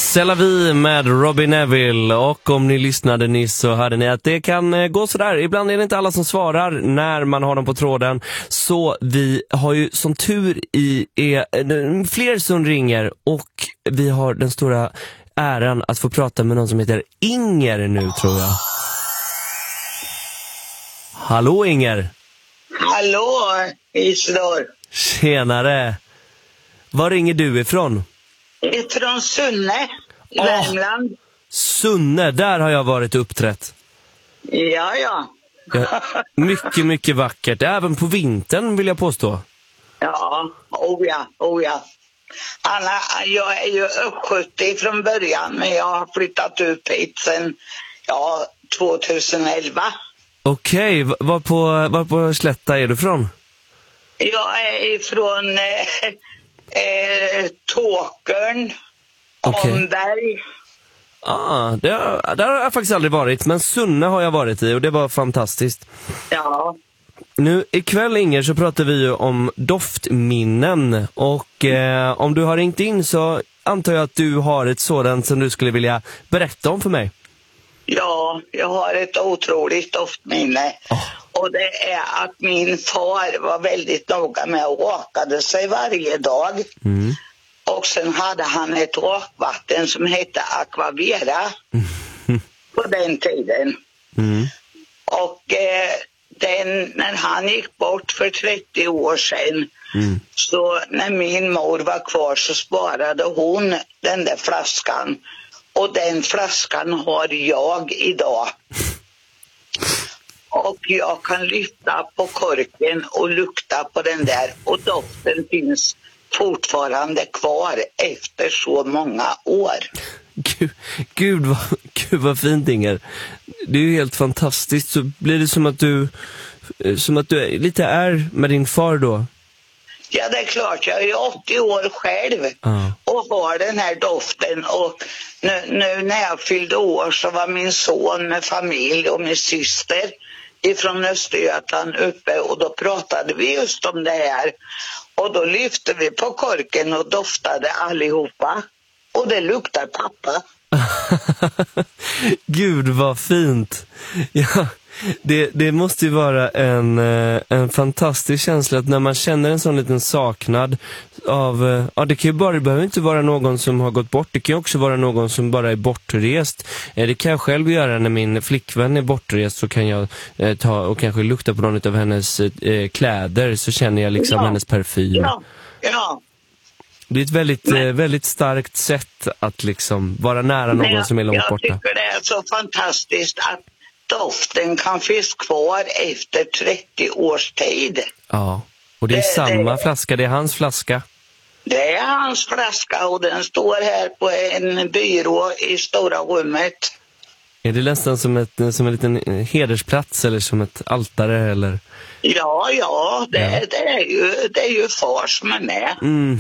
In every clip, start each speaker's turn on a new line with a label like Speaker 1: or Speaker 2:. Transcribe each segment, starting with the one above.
Speaker 1: C'est la vie med Robbie Neville. Och om ni lyssnade nyss så hörde ni att det kan gå sådär. Ibland är det inte alla som svarar när man har dem på tråden. Så vi har ju som tur i fler som ringer. Och vi har den stora äran att få prata med någon som heter Inger nu, tror jag. Hallå Inger.
Speaker 2: Hallå Isidor.
Speaker 1: Tjenare. Var ringer du ifrån?
Speaker 2: Från Sunne i Värmland.
Speaker 1: Sunne, där har jag varit uppträtt.
Speaker 2: Ja.
Speaker 1: Mycket, mycket vackert. Även på vintern vill jag påstå.
Speaker 2: Ja, oh ja. Anna, jag är ju uppskjutig från början, men jag har flyttat ut hit sedan 2011.
Speaker 1: Okej, var på Slätta är du från?
Speaker 2: Jag är ifrån Tåkern, Omberg.
Speaker 1: Där har jag faktiskt aldrig varit, men Sunne har jag varit i och det var fantastiskt.
Speaker 2: Ja.
Speaker 1: Nu ikväll Inger så pratar vi ju om doftminnen och om du har ringt in så antar jag att du har ett sådant som du skulle vilja berätta om för mig. Ja,
Speaker 2: jag har ett otroligt doftminne. Och det är att min far var väldigt noga med att rakade sig varje dag. Mm. Och sen hade han ett rakvatten som hette Aquavera på den tiden. Mm. Och när han gick bort för 30 år sedan, så när min mor var kvar så sparade hon den där flaskan. Och den flaskan har jag idag. Och jag kan lyfta på korken och lukta på den där. Och doften finns fortfarande kvar efter så många år.
Speaker 1: Gud vad fint Inger. Det är ju helt fantastiskt. Så blir det som att du lite är med din far då?
Speaker 2: Ja, det är klart. Jag är 80 år själv och har den här doften. Och nu när jag fyllde år så var min son med familj och min syster ifrån Östergötland uppe. Och då pratade vi just om det här. Och då lyfte vi på korken och doftade allihopa. Och det luktar pappa.
Speaker 1: Gud vad fint. Ja. Det måste ju vara en fantastisk känsla att när man känner en sån liten saknad av, det kan ju det behöver inte vara någon som har gått bort, det kan ju också vara någon som bara är bortrest. Det kan jag själv göra när min flickvän är bortrest, så kan jag ta och kanske lukta på någon av hennes kläder, så känner jag liksom hennes parfym.
Speaker 2: Ja.
Speaker 1: Det är ett väldigt starkt sätt att liksom vara nära någon som är långt borta.
Speaker 2: Jag tycker det är så fantastiskt att doften kan finnas kvar efter 30 års tid.
Speaker 1: Ja, och det är samma flaska, det är hans flaska.
Speaker 2: Det är hans flaska och den står här på en byrå i stora rummet.
Speaker 1: Är det nästan som en liten hedersplats eller som ett altare eller?
Speaker 2: Ja, det är ju far som är med.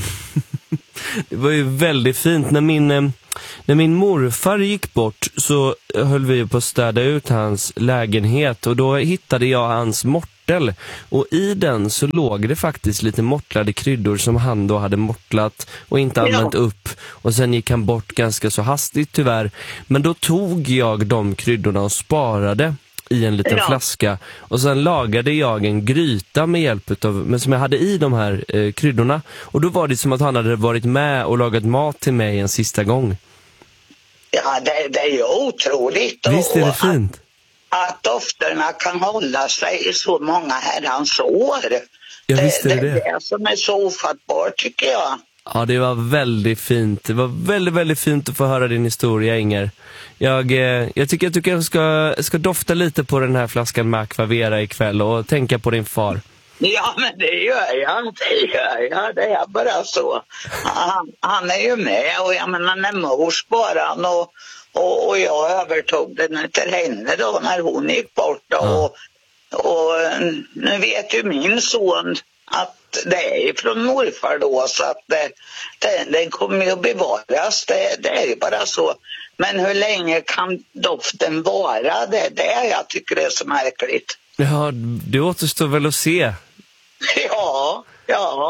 Speaker 1: Det var ju väldigt fint. När min morfar gick bort så höll vi på att städa ut hans lägenhet och då hittade jag hans mortel. Och i den så låg det faktiskt lite mortlade kryddor som han då hade mortlat och inte använt upp. Och sen gick han bort ganska så hastigt tyvärr. Men då tog jag de kryddorna och sparade i en liten flaska. Och sen lagade jag en gryta med hjälp men som jag hade i de här kryddorna. Och då var det som att han hade varit med och lagat mat till mig en sista gång.
Speaker 2: Ja, det är ju otroligt.
Speaker 1: Visst är det fint?
Speaker 2: Att dofterna kan hålla sig i så många herrans år.
Speaker 1: Ja, visst är det.
Speaker 2: Det är som är så ofattbart, tycker jag.
Speaker 1: Ja, det var väldigt fint. Det var väldigt, väldigt fint att få höra din historia, Inger. Jag tycker att du kanske ska dofta lite på den här flaskan med Aquavera ikväll och tänka på din far. Ja,
Speaker 2: men det gör jag. Det är bara så. Han är ju med och jag menar när mor sparade och jag övertog den till henne då när hon gick bort. Och nu vet ju min son att det är från morfar då, så att den kommer ju att bevaras. Det är ju bara så. Men hur länge kan doften vara? Det är jag tycker det är så märkligt.
Speaker 1: Ja, det återstår väl att se.
Speaker 2: Ja.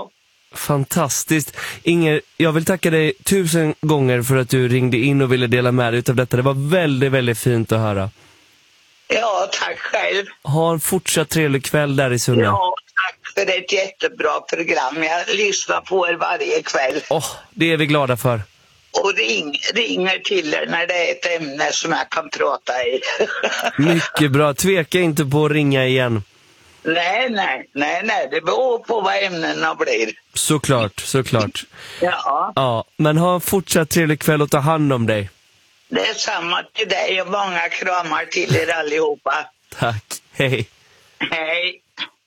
Speaker 1: Fantastiskt. Inger, jag vill tacka dig 1000 gånger för att du ringde in och ville dela med dig av detta. Det var väldigt, väldigt fint att höra.
Speaker 2: Ja, tack själv.
Speaker 1: Ha en fortsatt trevlig kväll där i Sunne.
Speaker 2: Ja, tack för ett jättebra program. Jag lyssnar på er varje kväll.
Speaker 1: Det är vi glada för.
Speaker 2: Och ringer till er när det är ett ämne som jag kan prata i.
Speaker 1: Mycket bra. Tveka inte på att ringa igen.
Speaker 2: Nej. Det beror på vad ämnena blir.
Speaker 1: Såklart.
Speaker 2: Ja.
Speaker 1: Men ha en fortsatt trevlig kväll och ta hand om dig.
Speaker 2: Det är samma till dig och många kramar till er allihopa.
Speaker 1: Tack. Hej.
Speaker 2: Hej.